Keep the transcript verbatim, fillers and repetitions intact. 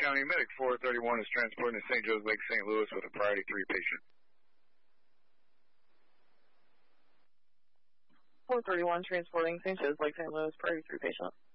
County Medic four thirty-one is transporting to Saint Joe's Lake, Saint Louis with a priority three patient. four thirty-one transporting Saint Joe's Lake, Saint Louis, priority three patient.